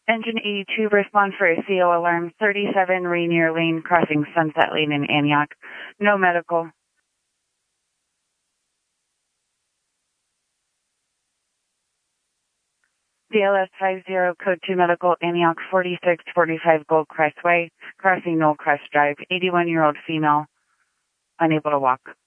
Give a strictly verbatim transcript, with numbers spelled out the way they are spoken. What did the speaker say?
Engine eighty-two, respond for a C O alarm, thirty-seven Rainier Lane, crossing Sunset Lane in Antioch. No medical. D L S five zero, code two medical, Antioch forty-six forty-five Gold Crest Way, crossing Knoll Crest Drive, eighty-one-year-old female, unable to walk.